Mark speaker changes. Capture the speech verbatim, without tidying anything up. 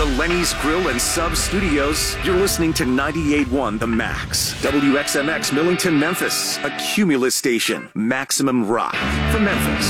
Speaker 1: the Lenny's Grill and Sub Studios, you're listening to ninety-eight point one The Max. W X M X Millington, Memphis. A Cumulus station. Maximum rock for Memphis.